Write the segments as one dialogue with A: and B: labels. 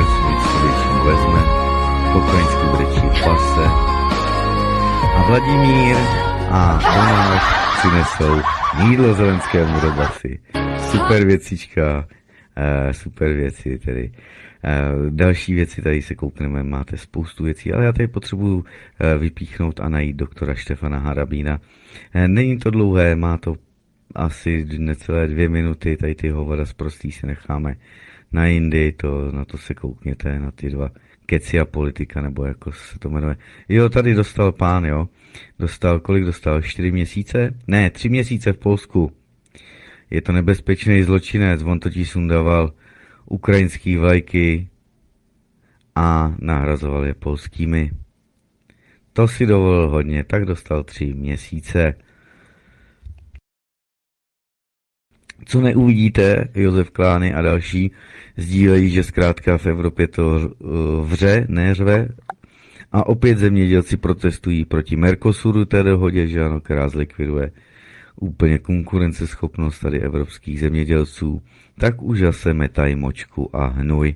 A: svoji většinu vezme, Ukrajinsku brečí v pase a Vladimír a Donald přinesou jídlo Zelenskému do basy. Super věcička, super věci tedy. Další věci tady se koukneme, máte spoustu věcí, ale já tady potřebuju vypíchnout a najít doktora Štefana Harabína. Není to dlouhé, má to asi necelé 2 minuty, tady ty hovada zprostý si necháme na jindy, na to se koukněte, na ty 2 keci a politika, nebo jako se to jmenuje. Jo, tady dostal pán, jo. Kolik dostal? 4 měsíce? Ne, 3 měsíce v Polsku. Je to nebezpečný zločinec, on totiž sundával ukrajinský vlajky a nahrazoval je polskými. To si dovolil hodně, tak dostal 3 měsíce. Co neuvidíte, Josef Klány a další sdílejí, že zkrátka v Evropě to vře, neřve. A opět zemědělci protestují proti Mercosuru, té dohodě, že ano, která zlikviduje úplně konkurenceschopnost tady evropských zemědělců, tak už zase metají močku a hnůj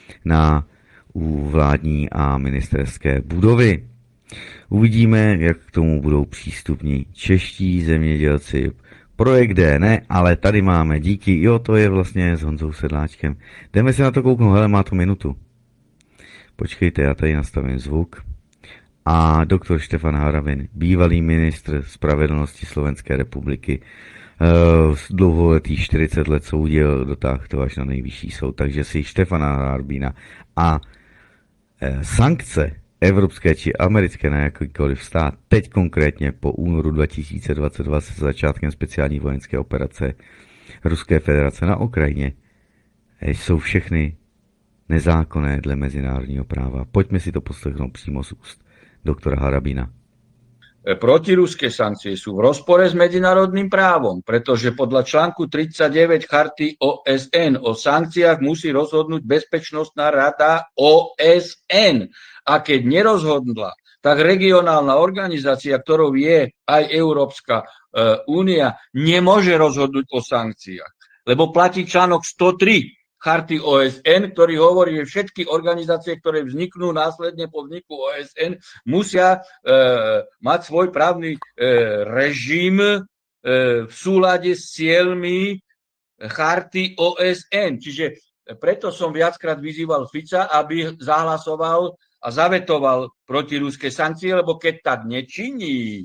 A: u vládní a ministerské budovy. Uvidíme, jak k tomu budou přístupní čeští zemědělci. Projekt D, ne, ale tady máme, díky, jo, to je vlastně s Honzou Sedláčkem. Jdeme se na to kouknout, hele, má to minutu. Počkejte, já tady nastavím zvuk. A doktor Štefan Harabin, bývalý ministr spravedlnosti Slovenské republiky, dlouholetý 40 let soudil, dotáhl to až na nejvyšší soud, takže si Štefana Harabina a sankce evropské či americké na jakýkoliv stát, teď konkrétně po únoru 2022 se začátkem speciální vojenské operace Ruské federace na Ukrajině, jsou všechny nezákonné dle mezinárodního práva. Pojďme si to poslechnout přímo z úst doktora Harabina.
B: Protiruské sankcie sú v rozpore s medzinárodným právom, pretože podľa článku 39 Charty OSN o sankciách musí rozhodnúť Bezpečnostná rada OSN. A keď nerozhodla, tak regionálna organizácia, ktorou je aj Európska únia, nemôže rozhodnúť o sankciách. Lebo platí článok 103 Charty OSN, ktorý hovorí, že všetky organizácie, ktoré vzniknú následne po vzniku OSN, musia mať svoj právny režim v súlade s cieľmi Charty OSN. Čiže preto som viackrát vyzýval Fica, aby zahlasoval a zavetoval protiruské sankcie, lebo keď tak nečiní,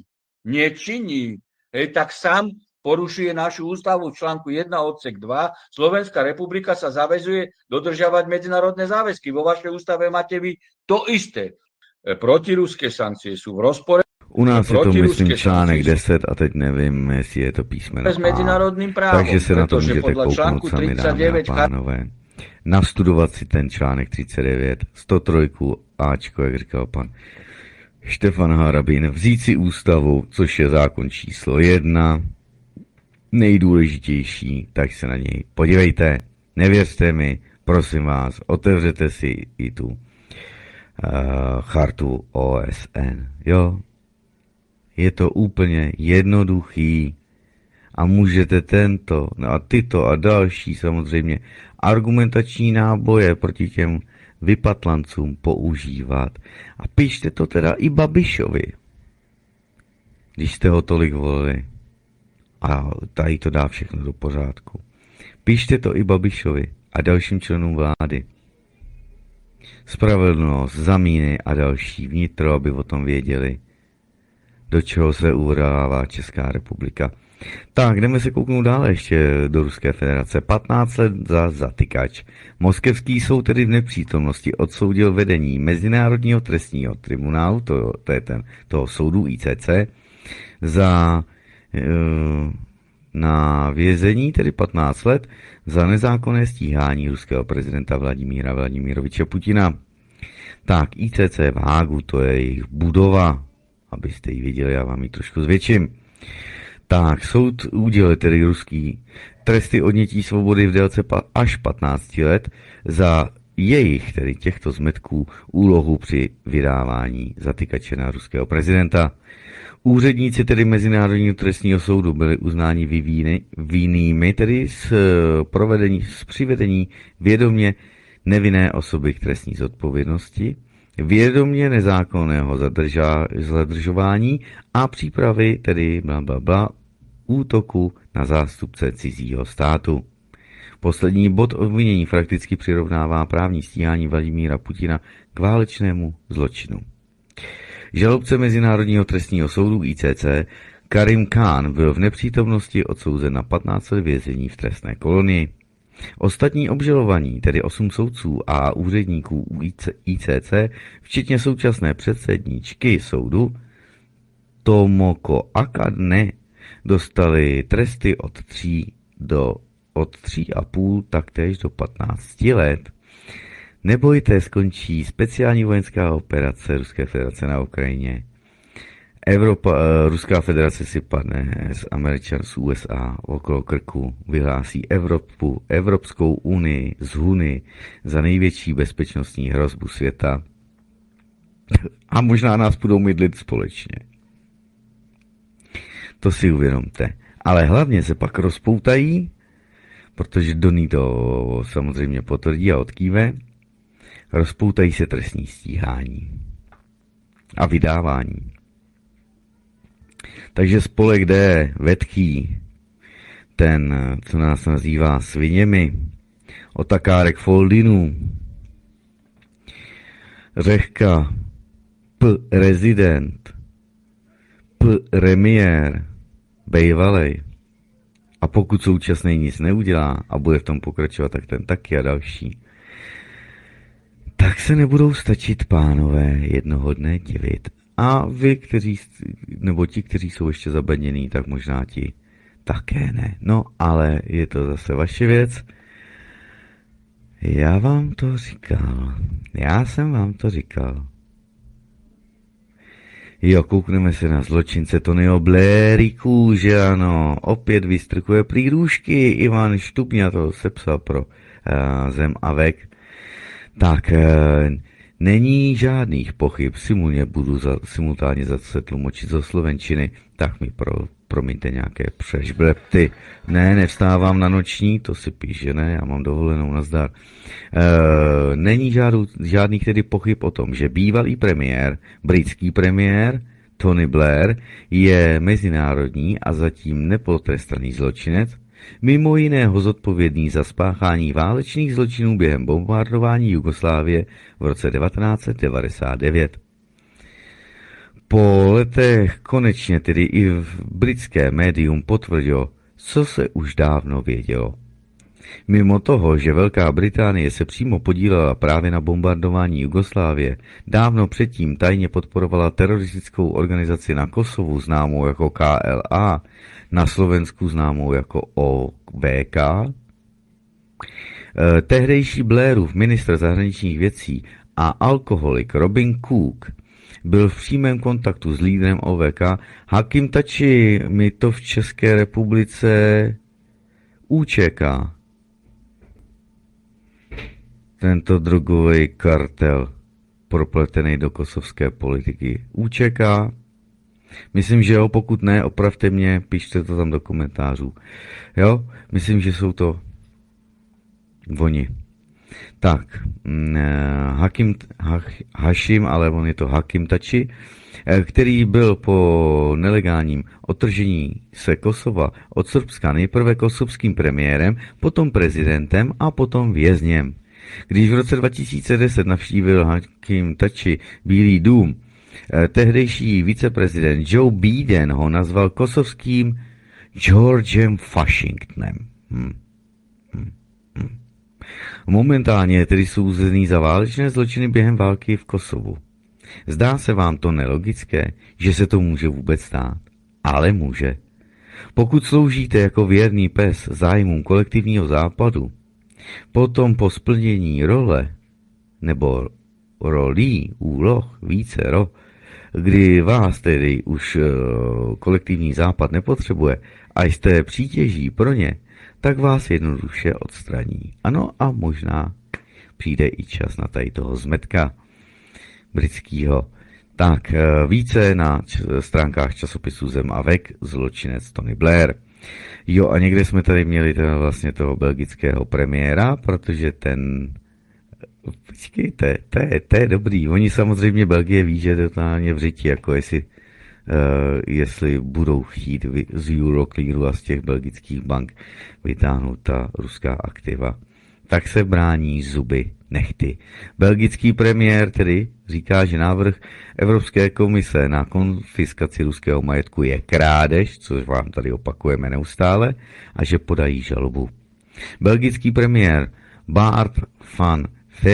B: tak sám porušuje našu ústavu v článku 1 odsek 2. Slovenská republika sa zaväzuje dodržiavať medzinárodné záväzky. Vo vašej ústave máte vy to isté. Protiruské sankcie sú v rozpore.
A: U nás je to, myslím, článek 10 a teď nevím, jestli je to písmeno
B: s medzinárodným právom.
A: Takže se na to můžete kouknout sami, dámy a pánové. Nastudovat si ten článek 39, 103 Ačko, jak říkal pan Štefan Harabin, vzít si ústavu, což je zákon číslo 1, nejdůležitější, tak se na něj podívejte, nevěřte mi, prosím vás, otevřete si i tu chartu OSN, jo, je to úplně jednoduchý a můžete tyto a další samozřejmě argumentační náboje proti těm vypatlancům používat a pište to teda i Babišovi, když jste ho tolik volili. A tady to dá všechno do pořádku. Píšte to i Babišovi a dalším členům vlády. Spravedlnost, zamíny a další vnitro, aby o tom věděli, do čeho se uvrává Česká republika. Tak, jdeme se kouknout dále ještě do Ruské federace. 15 let za zatykač. Moskevský soud tedy v nepřítomnosti odsoudil vedení Mezinárodního trestního tribunálu, to je toho soudu ICC, na vězení, tedy 15 let, za nezákonné stíhání ruského prezidenta Vladimíra Vladimiroviče Putina. Tak, ICC v Hágu, to je jejich budova, abyste ji viděli, já vám ji trošku zvětším. Tak, soud udělil tedy ruský tresty odnětí svobody v délce až 15 let za jejich, tedy těchto zmetků, úlohu při vydávání zatykače na ruského prezidenta. Úředníci tedy Mezinárodního trestního soudu byli uznáni vinnými, tedy z přivedení vědomě nevinné osoby k trestní zodpovědnosti, vědomě nezákonného zadržování a přípravy, tedy útoku na zástupce cizího státu. Poslední bod obvinění prakticky přirovnává právní stíhání Vladimíra Putina k válečnému zločinu. Žalobce Mezinárodního trestního soudu ICC Karim Khan byl v nepřítomnosti odsouzen na 15 let vězení v trestné kolonii. Ostatní obžalovaní, tedy 8 soudců a úředníků u ICC, včetně současné předsedničky soudu Tomoko Akane, dostali tresty od 3,5 taktéž do 15 let. Nebojte, skončí speciální vojenská operace Ruské federace na Ukrajině. Ruská federace si padne z Američanů z USA okolo krku, vyhlásí Evropskou unii z Huny za největší bezpečnostní hrozbu světa a možná nás budou mydlit společně. To si uvědomte. Ale hlavně se pak rozpoutají, protože Donny to samozřejmě potvrdí a odkýve, rozpoutají se trestní stíhání a vydávání. Takže spolek D, Vetchý, ten, co nás nazývá sviněmi, otakárek Foldinů, Řehka, rezident, premiér, bejvalej, a pokud současný nic neudělá a bude v tom pokračovat, tak ten taky a další, tak se nebudou stačit pánové jednoho dne divit. A vy, nebo ti, kteří jsou ještě zabednění, tak možná ti také ne. No, ale je to zase vaše věc. Já vám to říkal. Já jsem vám to říkal. Jo, koukneme se na zločince Tonyho Blairiku, že ano, opět vystrkuje prýrůžky. Ivan Štupňa to sepsal pro Zem a Vek. Tak, není žádných pochyb, budu simultánně zase tlumočit zo slovenčiny, tak mi promiňte nějaké přežblepty. Ne, nevstávám na noční, to si píše, ne, já mám dovolenou, nazdar. Není žádných tedy pochyb o tom, že bývalý premiér, britský premiér, Tony Blair, je mezinárodní a zatím nepotrestaný zločinec, mimo jiného zodpovědný za spáchání válečných zločinů během bombardování Jugoslávie v roce 1999. Po letech konečně tedy i v britské médium potvrdilo, co se už dávno vědělo. Mimo toho, že Velká Británie se přímo podílela právě na bombardování Jugoslávie, dávno předtím tajně podporovala teroristickou organizaci na Kosovu známou jako KLA, na Slovensku známou jako OVK, tehdejší Blairův ministr zahraničních věcí a alkoholik Robin Cook byl v přímém kontaktu s lídrem OVK. Hakim Tači, mi to v České republice UČK. Tento drogový kartel propletený do kosovské politiky. UČK. Myslím, že jo, pokud ne, opravte mě, pište to tam do komentářů. Jo, myslím, že jsou to oni. Tak, Hashim, ale on je to Hakim Tači, který byl po nelegálním odtržení se Kosova od Srbska nejprve kosovským premiérem, potom prezidentem a potom vězněm. Když v roce 2010 navštívil Hakim Tači Bílý dům, tehdejší viceprezident Joe Biden ho nazval kosovským Georgem Washingtonem. Momentálně tedy souzený za válečné zločiny během války v Kosovu. Zdá se vám to nelogické, že se to může vůbec stát? Ale může. Pokud sloužíte jako věrný pes zájmům kolektivního západu, potom po splnění role nebo rolí, úloh, vícero, kdy vás tedy už kolektivní západ nepotřebuje a jste přítěží pro ně, tak vás jednoduše odstraní. Ano, a možná přijde i čas na tady toho zmetka britského. Tak, více na stránkách časopisu Zem a Vek, zločinec Tony Blair. Jo, a někde jsme tady měli vlastně toho belgického premiéra, protože ten Počkejte, to je dobrý. Oni samozřejmě Belgie ví, že je totálně v řiti, jako jestli budou chtít z Euroclearu a z těch belgických bank vytáhnout ta ruská aktiva, tak se brání zuby nehty. Belgický premiér tedy říká, že návrh Evropské komise na konfiskaci ruského majetku je krádež, což vám tady opakujeme neustále, a že podají žalobu. Belgický premiér Bart van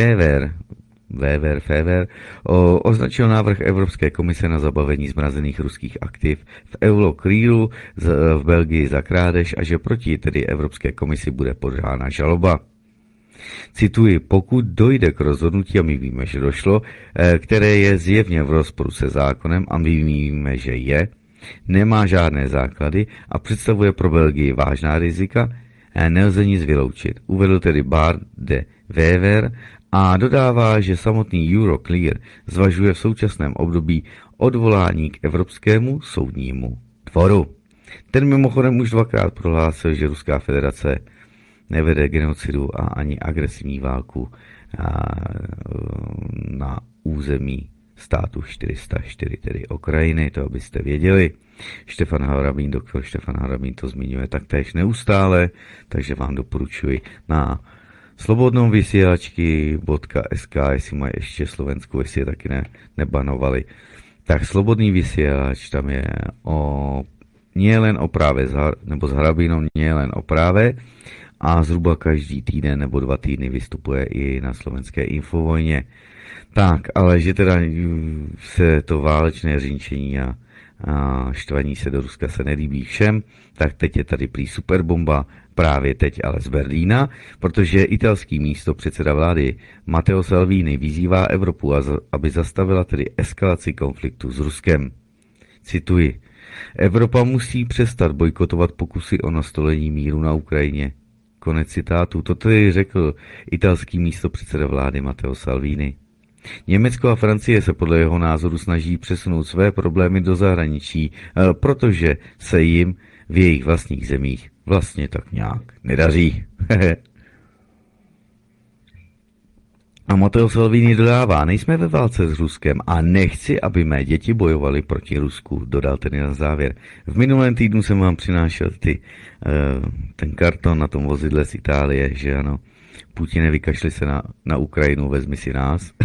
A: Wever označil návrh Evropské komise na zabavení zmrazených ruských aktiv v Euroclearu v Belgii za krádež a že proti tedy Evropské komisi bude podána žaloba. Cituji, pokud dojde k rozhodnutí, a my víme, že došlo, které je zjevně v rozporu se zákonem, a my víme, že je, nemá žádné základy a představuje pro Belgii vážná rizika, nelze nic vyloučit. Uvedl tedy Bart de Wever a dodává, že samotný Euroclear zvažuje v současném období odvolání k Evropskému soudnímu dvoru. Ten mimochodem už dvakrát prohlásil, že Ruská federace nevede genocidu a ani agresivní válku na území státu 404, tedy Ukrajiny, to abyste věděli. Doktor Štefan Harabín to zmiňuje taktéž neustále, takže vám doporučuji na slobodnom vysielačky.sk, jestli mají ještě Slovensku, jestli je taky nebanovali. Tak slobodný vysielač, tam je nielen o práve, nebo s Harabínom nielen o práve, a zhruba každý týden nebo 2 týdny vystupuje i na slovenské Infovojně. Tak, ale že teda se to válečné řinčení a štvaní se do Ruska se nelíbí všem, tak teď je tady prý superbomba, právě teď ale z Berlína, protože italský místopředseda vlády Matteo Salvini vyzývá Evropu, aby zastavila tedy eskalaci konfliktu s Ruskem. Cituji, Evropa musí přestat bojkotovat pokusy o nastolení míru na Ukrajině. Konec citátu. Toto je řekl italský místopředseda vlády Matteo Salvini. Německo a Francie se podle jeho názoru snaží přesunout své problémy do zahraničí, protože se jim v jejich vlastních zemích vlastně tak nějak nedaří. A Matteo Salvini dodává, nejsme ve válce s Ruskem a nechci, aby mé děti bojovaly proti Rusku, dodal tedy na závěr. V minulém týdnu jsem vám přinášel ten karton na tom vozidle z Itálie, že ano, Putine, vykašli se na Ukrajinu, vezmi si nás.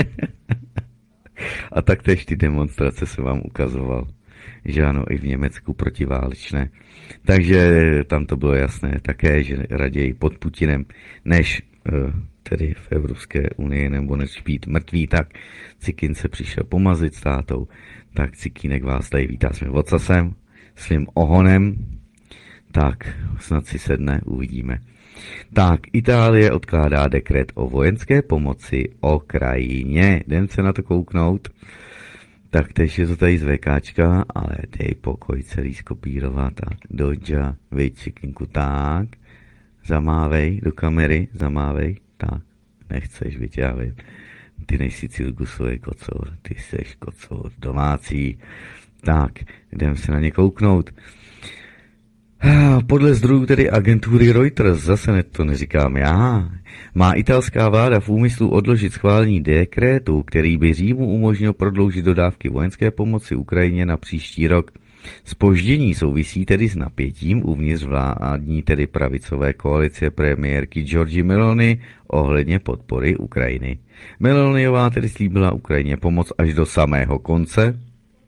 A: A taktéž ty demonstrace se vám ukazoval, že ano, i v Německu protiválečné. Takže tam to bylo jasné také, že raději pod Putinem, než tedy v Evropské unii, nebo než být mrtvý, tak Cikin se přišel pomazit s tátou, tak Cikínek vás tady vítá svým vocasem, svým ohonem, tak snad si sedne, uvidíme. Tak, Itálie odkládá dekret o vojenské pomoci Ukrajině. Jdem se na to kouknout. Tak teď je to tady z VKčka, ale dej pokoj celý skopírovat. Tak, Dodja, Cikinku, tak. Zamávej do kamery, zamávej. Tak, nechceš, vyťávej. Ty nejsi Cilgusový kocour, ty seš kocour domácí. Tak, jdem se na ně kouknout. Podle zdrojů tedy agentury Reuters, zase to neříkám já, má italská vláda v úmyslu odložit schválení dekrétu, který by Římu umožnil prodloužit dodávky vojenské pomoci Ukrajině na příští rok. Zpoždění souvisí tedy s napětím uvnitř vládní, tedy pravicové koalice premiérky Giorgie Meloni ohledně podpory Ukrajiny. Meloniová tedy slíbila Ukrajině pomoc až do samého konce.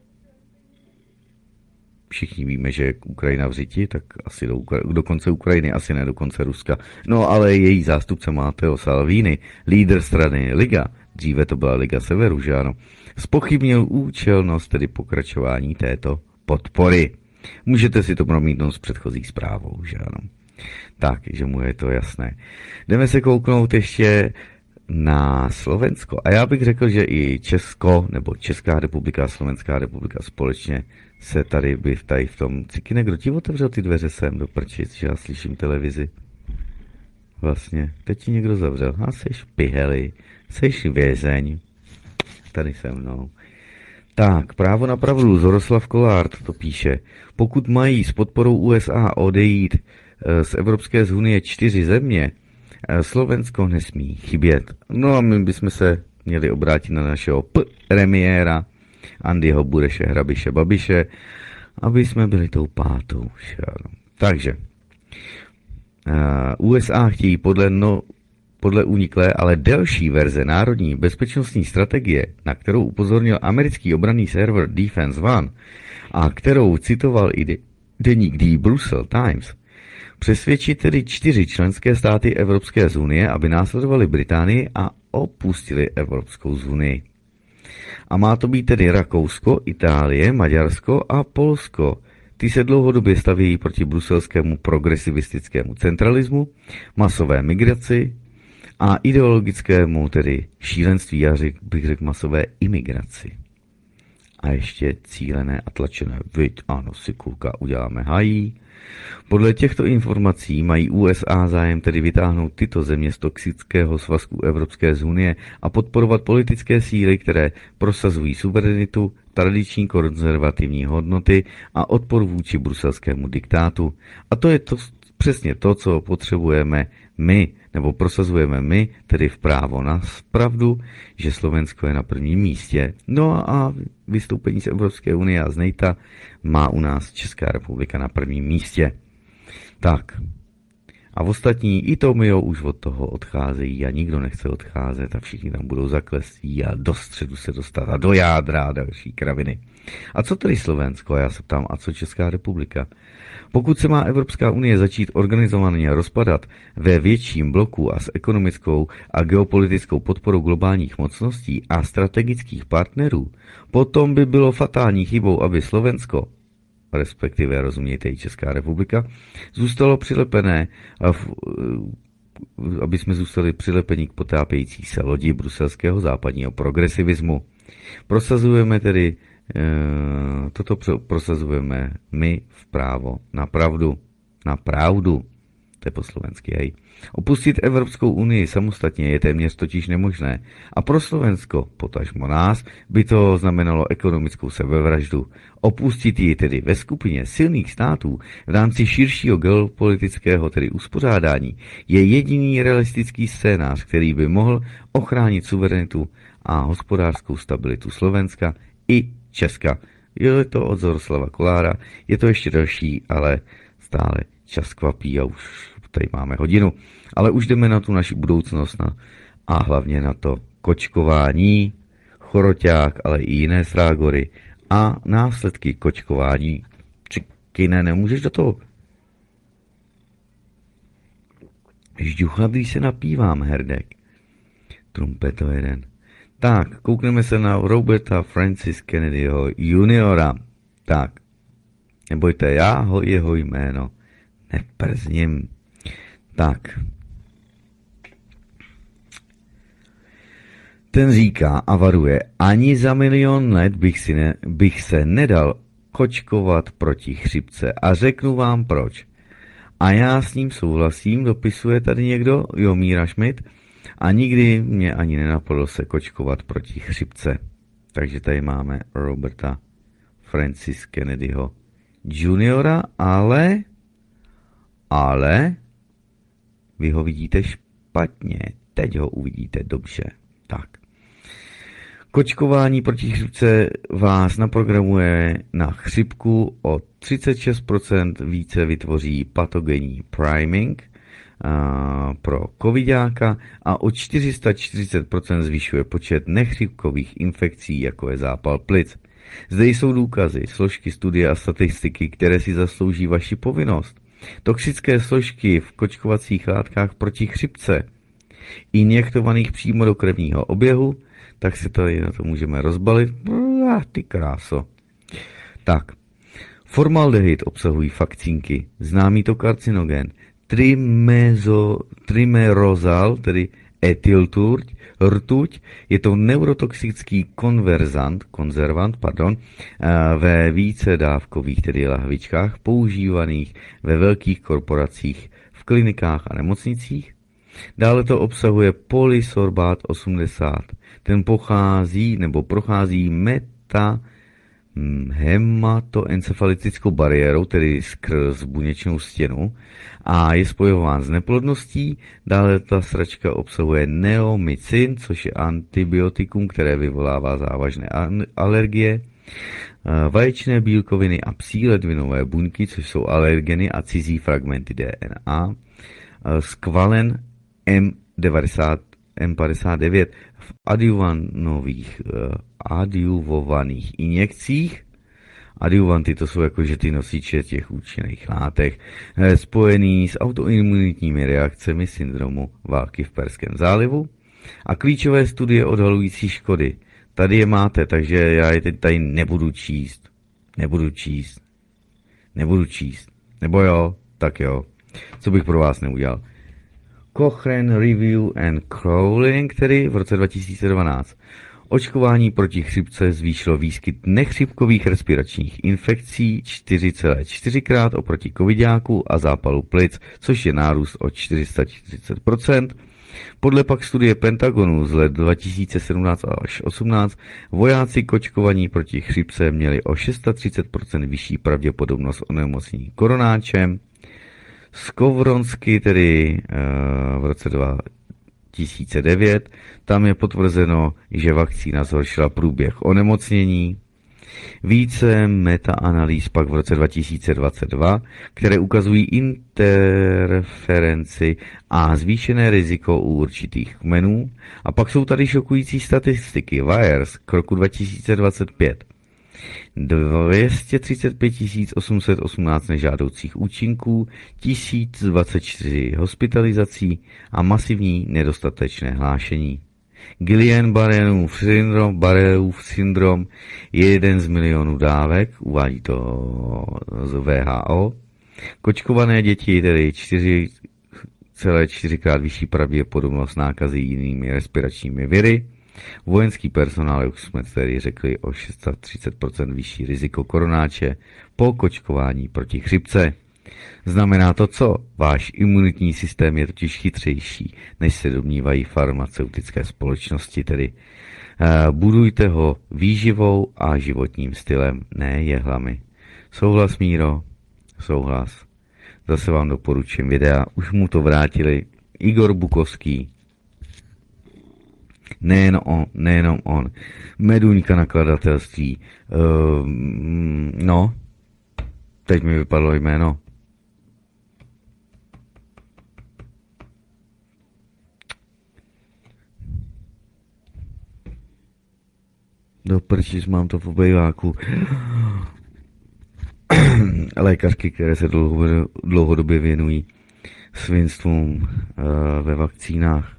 A: Všichni víme, že je Ukrajina v řiti, tak asi do konce Ukrajiny, asi ne do konce Ruska. No ale její zástupce Matteo Salvini, lídr strany Liga, dříve to byla Liga Severu, že ano, zpochybnil účelnost, tedy pokračování této podpory. Můžete si to promítnout s předchozí zprávou, že ano. Tak, že mu je to jasné. Jdeme se kouknout ještě na Slovensko. A já bych řekl, že i Česko, nebo Česká republika a Slovenská republika společně se tady v tom... Cikine, kdo ti otevřel ty dveře sem do prčic, že já slyším televizi? Vlastně, teď ti někdo zavřel. A seš piheli, seš vězeň. Tady se mnou. Tak, právo na pravdu, Zoroslav Kolárd to píše. Pokud mají s podporou USA odejít z Evropské unie 4 země, Slovensko nesmí chybět. No a my bychom se měli obrátit na našeho premiéra Andyho Bureše Hrabiše Babiše, aby jsme byli tou pátou. Takže USA chtějí podle uniklé, ale delší verze národní bezpečnostní strategie, na kterou upozornil americký obranný server Defense One a kterou citoval i deník The Brussels Times, přesvědčit tedy 4 členské státy Evropské unie, aby následovali Británii a opustili Evropskou unii. A má to být tedy Rakousko, Itálie, Maďarsko a Polsko. Ty se dlouhodobě stavějí proti bruselskému progresivistickému centralismu, masové migraci a ideologickému, tedy šílenství, já bych řekl masové imigraci. A ještě cílené a tlačené, ano, si kulka, uděláme hají. Podle těchto informací mají USA zájem tedy vytáhnout tyto země z toxického svazku Evropské unie a podporovat politické síly, které prosazují suverenitu, tradiční konzervativní hodnoty a odpor vůči bruselskému diktátu. A to je přesně to, co potřebujeme my, nebo prosazujeme my, tedy v právo na pravdu, že Slovensko je na prvním místě. No a vystoupení z Evropské unie a z NATO má u nás Česká republika na prvním místě. Tak. A ostatní, i Tomio už od toho odcházejí a nikdo nechce odcházet a všichni tam budou zaklestí a do středu se dostat a do jádra a další kraviny. A co tedy Slovensko? Já se ptám, a co Česká republika? Pokud se má Evropská unie začít organizovaně rozpadat ve větším bloku a s ekonomickou a geopolitickou podporou globálních mocností a strategických partnerů, potom by bylo fatální chybou, aby Slovensko, respektive rozumějte i Česká republika, zůstalo přilepené, aby jsme zůstali přilepeni k potápějící se lodi bruselského západního progresivismu. Toto prosazujeme my v právo na pravdu. Na pravdu. To je po slovensky, hej. Opustit Evropskou unii samostatně je téměř totiž nemožné. A pro Slovensko, potažmo nás, by to znamenalo ekonomickou sebevraždu. Opustit ji tedy ve skupině silných států v rámci širšího geopolitického, tedy uspořádání, je jediný realistický scénář, který by mohl ochránit suverenitu a hospodářskou stabilitu Slovenska i Česka. Je to od Zoroslava Kolára, je to ještě další, ale stále čas kvapí a už tady máme hodinu. Ale už jdeme na tu naši budoucnost a hlavně na to kočkování, choroťák, ale i jiné srágory a následky kočkování. Čekine, nemůžeš do toho žďuchat, když se napívám, herdek. Trumpeto jeden. Tak, koukneme se na Roberta Francis Kennedyho juniora. Tak, nebojte, jeho jméno neprzním. Tak. Ten říká a varuje, ani za 1 000 000 let bych se nedal kočkovat proti chřipce a řeknu vám proč. A já s ním souhlasím, dopisuje tady někdo, Míra Schmidt, a nikdy mě ani nenapadlo se kočkovat proti chřipce. Takže tady máme Roberta Francis Kennedyho juniora, ale vy ho vidíte špatně, teď ho uvidíte dobře. Tak. Kočkování proti chřipce vás naprogramuje na chřipku, o 36% více vytvoří patogenní priming pro covidáka a o 440% zvyšuje počet nechřipkových infekcí, jako je zápal plic. Zde jsou důkazy, složky, studie a statistiky, které si zaslouží vaši povinnost. Toxické složky v kočkovacích látkách proti chřipce, injektovaných přímo do krevního oběhu, tak se tady na to můžeme rozbalit. Ty kráso. Tak, formaldehyd obsahují vakcínky, známý to karcinogen, trimerozal, tedy rtuť, je to neurotoxický konzervant, ve více dávkových, tedy lahvičkách, používaných ve velkých korporacích, v klinikách a nemocnicích. Dále to obsahuje polysorbát 80. Ten prochází hematoencefalitickou bariérou, tedy skrz buněčnou stěnu, a je spojován s neplodností. Dále ta sračka obsahuje neomycin, což je antibiotikum, které vyvolává závažné alergie, vaječné bílkoviny a psí ledvinové buňky, což jsou alergeny a cizí fragmenty DNA, skvalen M59 v adjuvovaných injekcích. Adjuvanty to jsou jakože ty nosiče těch účinných látek, spojený s autoimunitními reakcemi syndromu války v Perském zálivu. A klíčové studie odhalující škody. Tady je máte, takže já je teď tady nebudu číst. Nebo jo? Tak jo. Co bych pro vás neudělal? Cochrane Review and Crowling, tedy v roce 2012. Očkování proti chřipce zvýšilo výskyt nechřipkových respiračních infekcí 4,4krát oproti covidáku a zápalu plic, což je nárůst o 440%. Podle pak studie Pentagonu z let 2017 až 2018 vojáci k očkovaní proti chřipce měli o 630% vyšší pravděpodobnost onemocnění koronáčem. Skovronsky, tedy v roce 2009, tam je potvrzeno, že vakcína zhoršila průběh onemocnění. Více metaanalýz pak v roce 2022, které ukazují interferenci a zvýšené riziko u určitých kmenů. A pak jsou tady šokující statistiky. VAERS k roku 2025. 235 818 nežádoucích účinků, 1024 hospitalizací a masivní nedostatečné hlášení. Guillain-Barré syndrom je jeden z milionů dávek, uvádí to z WHO. Kočkované děti, tedy 4,4krát vyšší pravděpodobnost nákazy jinými respiračními viry. Vojenský personál, jak jsme tedy řekli, o 630% vyšší riziko koronáče po kočkování proti chřipce. Znamená to co? Váš imunitní systém je totiž chytřejší, než se domnívají farmaceutické společnosti, tedy budujte ho výživou a životním stylem, ne jehlami. Souhlas, Míro? Souhlas. Zase vám doporučím videa, už mu to vrátili Igor Bukovský. Nejenom on. Meduňka nakladatelství. No, teď mi vypadlo jméno. Do prčic, mám to v obejváku. Lékařky, které se dlouhodobě věnují svinstvům ve vakcínách.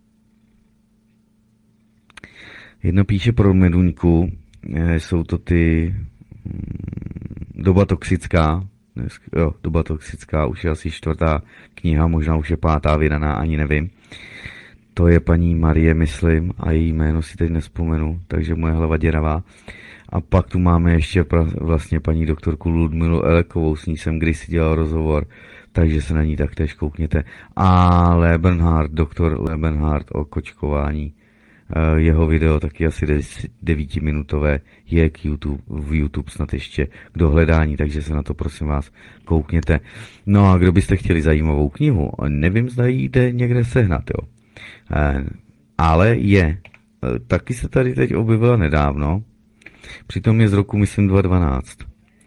A: Jedna píše pro Meduňku, jsou to ty Doba toxická, Doba toxická, už je asi 4. kniha, možná už je 5. vydaná, ani nevím. To je paní Marie, myslím, a její jméno si teď nespomenu, takže moje hlava děravá. A pak tu máme ještě vlastně paní doktorku Ludmilu Elekovou, s ní jsem kdysi dělal rozhovor, takže se na ní taktéž koukněte. A doktor Lebenhardt o kočkování. Jeho video taky asi 9minutové je v YouTube snad ještě k dohledání, takže se na to prosím vás koukněte. No a kdo byste chtěli zajímavou knihu, nevím, zda ji jde někde sehnat, jo. Ale je. Taky se tady teď objevila nedávno, přitom je z roku, myslím, 2012.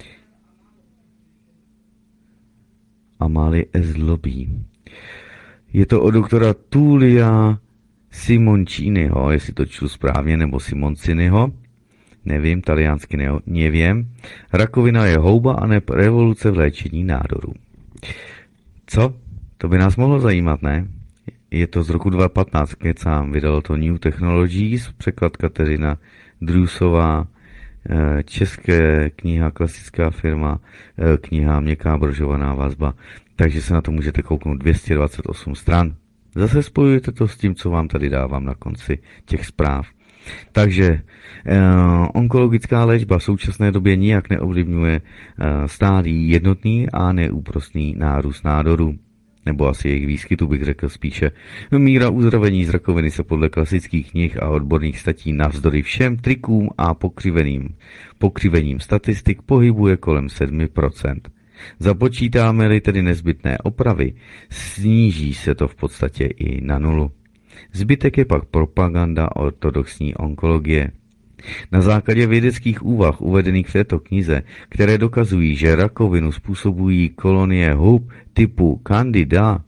A: Amalie S. Lobby. Je to od doktora Tulia Simonciniho, jestli to čtu správně, nebo Simonciniho, nevím, taliansky nevím. Rakovina je houba a ne revoluce v léčení nádorů. Co? To by nás mohlo zajímat, ne? Je to z roku 2015, kecám, vydalo to New Technologies, překlad Kateřina Drusová, české kniha, klasická firma, kniha Měkká brožovaná vazba, takže se na to můžete kouknout, 228 stran. Zase spojujete to s tím, co vám tady dávám na konci těch zpráv. Takže onkologická léčba v současné době nijak neovlivňuje stálý jednotný a neúprosný nárůst nádoru. nebo asi jejich výskytu bych řekl spíše. Míra uzdravení z rakoviny se podle klasických knih a odborných statí navzdory všem trikům a pokřivením statistik pohybuje kolem 7%. Započítáme-li tedy nezbytné opravy, sníží se to v podstatě i na nulu. Zbytek je pak propaganda ortodoxní onkologie. Na základě vědeckých úvah uvedených v této knize, které dokazují, že rakovinu způsobují kolonie hub typu Candida,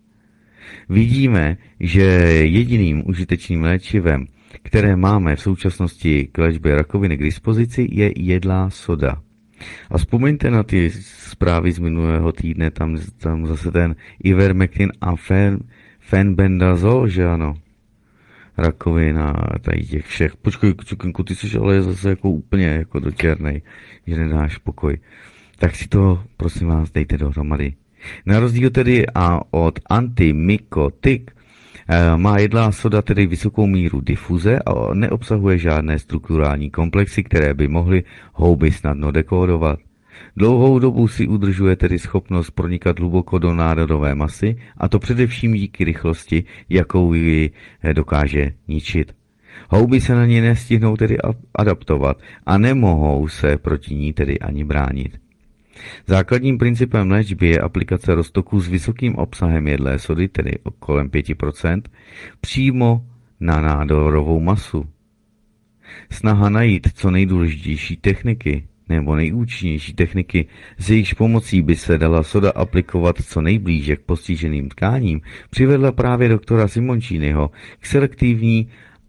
A: vidíme, že jediným užitečným léčivem, které máme v současnosti k léčbě rakoviny k dispozici, je jedlá soda. A vzpomeňte na ty zprávy z minulého týdne, tam zase ten Ivermectin a fenbendazol, že ano? Rakovina, tady těch všech. Počkej, Čukenku, ty jsi ale zase jako úplně jako dotěrnej, že nedáš pokoj. Tak si to, prosím vás, dejte dohromady. Na rozdíl tedy a od antimykotik má jedlá soda tedy vysokou míru difuze a neobsahuje žádné strukturální komplexy, které by mohly houby snadno dekódovat. Dlouhou dobu si udržuje tedy schopnost pronikat hluboko do nádorové masy, a to především díky rychlosti, jakou ji dokáže ničit. Houby se na ně nestihnou tedy adaptovat a nemohou se proti ní tedy ani bránit. Základním principem léčby je aplikace roztoku s vysokým obsahem jedlé sody, tedy kolem 5%, přímo na nádorovou masu. Snaha najít co nejdůležitější techniky nebo nejúčinnější techniky, s jejichž pomocí by se dala soda aplikovat co nejblíže k postiženým tkáním, přivedla právě doktora Simonciniho k selektivní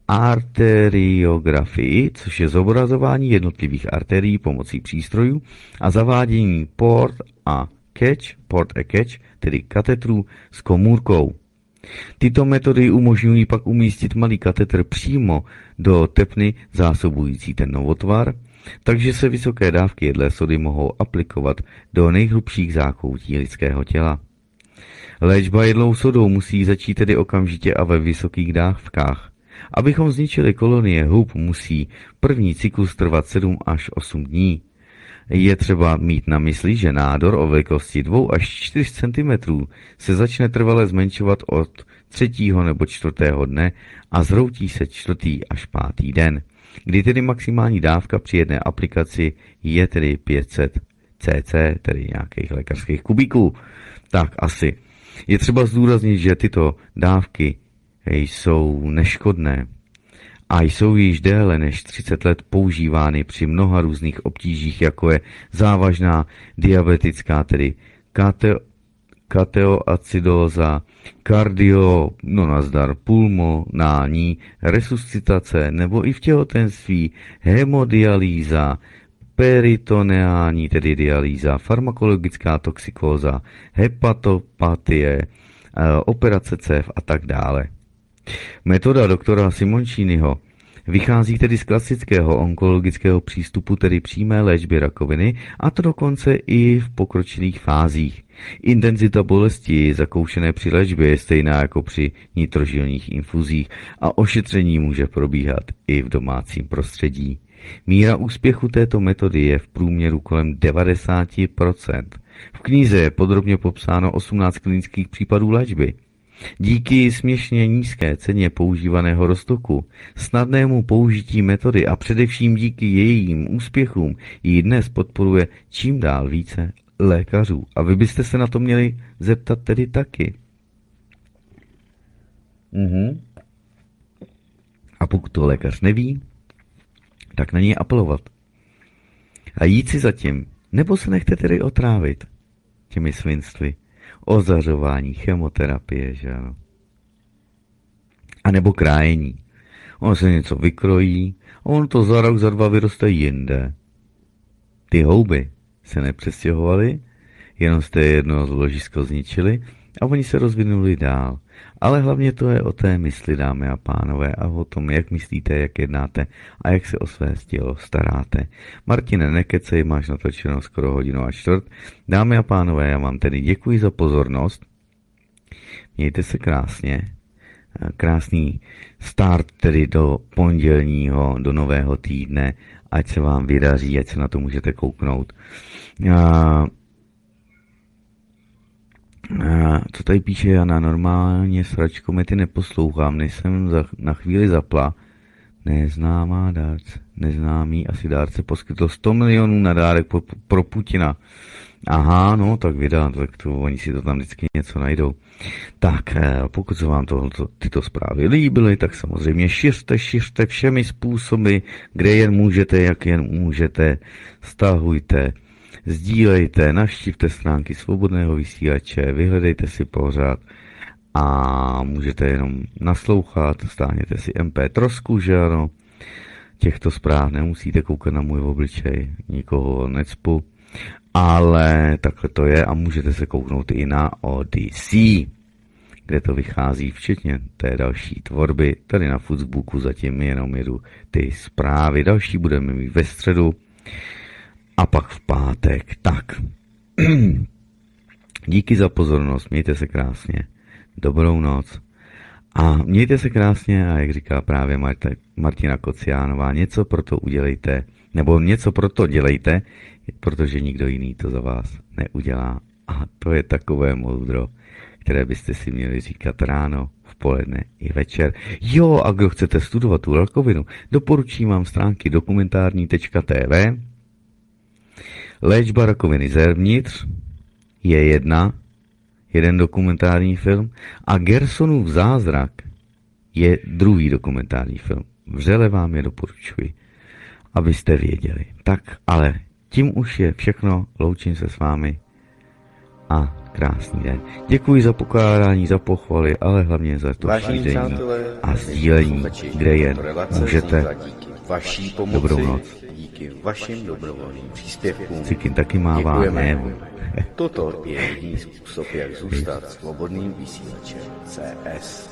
A: arteriografii, což je zobrazování jednotlivých arterií pomocí přístrojů a zavádění port a catch, tedy katetrů s komůrkou. Tyto metody umožňují pak umístit malý katetr přímo do tepny zásobující ten novotvar, takže se vysoké dávky jedlé sody mohou aplikovat do nejhlubších zákoutí lidského těla. Léčba jedlou sodou musí začít tedy okamžitě a ve vysokých dávkách. Abychom zničili kolonie hub, musí první cyklus trvat 7 až 8 dní. Je třeba mít na mysli, že nádor o velikosti 2 až 4 cm se začne trvale zmenšovat od 3. nebo 4. dne a zhroutí se 4. až 5. den, kdy tedy maximální dávka při jedné aplikaci je tedy 500 cc, tedy nějakých lékařských kubíků. Tak asi. Je třeba zdůraznit, že tyto dávky jsou neškodné a jsou již déle než 30 let používány při mnoha různých obtížích, jako je závažná diabetická, tedy kateoacidóza, pulmonální resuscitace nebo i v těhotenství, hemodialýza, peritoneální, tedy dialýza, farmakologická toxikóza, hepatopatie, operace cév a tak dále. Metoda doktora Simonciniho vychází tedy z klasického onkologického přístupu, tedy přímé léčby rakoviny, a to dokonce i v pokročilých fázích. Intenzita bolesti zakoušené při léčbě je stejná jako při nitrožilních infuzích a ošetření může probíhat i v domácím prostředí. Míra úspěchu této metody je v průměru kolem 90%. V knize je podrobně popsáno 18 klinických případů léčby. Díky směšně nízké ceně používaného roztoku, snadnému použití metody a především díky jejím úspěchům ji dnes podporuje čím dál více lékařů. A vy byste se na to měli zeptat tedy taky. A pokud to lékař neví, tak na něj apelovat. A jít si zatím, nebo se nechte tedy otrávit těmi svinstvy, ozařování, chemoterapie, že ano. A nebo krájení. On se něco vykrojí a on to za rok, za 2 vyroste jinde. Ty houby se nepřestěhovaly, jenom jste jedno ložisko zničili a oni se rozvinuli dál. Ale hlavně to je o té mysli, dámy a pánové, a o tom, jak myslíte, jak jednáte a jak se o své tělo staráte. Martine, nekecej, máš natočeno skoro 1 hodinu a čtvrt. Dámy a pánové, já vám tedy děkuji za pozornost. Mějte se krásně. Krásný start tedy do pondělního, do nového týdne. Ať se vám vydaří, ať se na to můžete kouknout. Co tady píše Jana? Normálně sračko, ty neposlouchám, než jsem na chvíli zapla. Neznámá dárce, neznámý asi dárce poskytl 100 milionů na dárek pro Putina. Aha, no tak vydá, tak to, oni si to tam vždycky něco najdou. Tak, pokud se vám tyto zprávy líbily, tak samozřejmě šiřte všemi způsoby, kde jen můžete, jak jen můžete, stahujte, sdílejte, navštivte stránky Svobodného vysílače, vyhledejte si pořád a můžete jenom naslouchat, stáhněte si MP3, že ano, těchto zpráv nemusíte koukat na můj obličej, nikoho necpu, ale takhle to je a můžete se kouknout i na Odyssey, kde to vychází včetně té další tvorby. Tady na Facebooku zatím jenom jedu ty zprávy, další budeme mít ve středu a pak v pátek. Tak, díky za pozornost, mějte se krásně, dobrou noc a mějte se krásně a jak říká právě Martina Kociánová, něco pro to udělejte, nebo něco pro to dělejte, protože nikdo jiný to za vás neudělá. A to je takové moudro, které byste si měli říkat ráno, v poledne i večer. Jo, a kdo chcete studovat tu rakovinu, doporučím vám stránky dokumentární.tv. Léčba rakoviny zevnitř je jeden dokumentární film a Gersonův zázrak je druhý dokumentární film. Vřele vám je doporučuji, abyste věděli. Tak, ale tím už je všechno, loučím se s vámi a krásný den. Děkuji za pokládání, za pochvaly, ale hlavně za to šíření a sdílení, kde jen můžete.
C: Vaší pomoci,
A: dobrou noc.
C: Díky vašim dobrovolným příspěvkům.
A: Cikin taky mává, ne.
C: Toto je jediný způsob, jak zůstat svobodným vysílačem CS.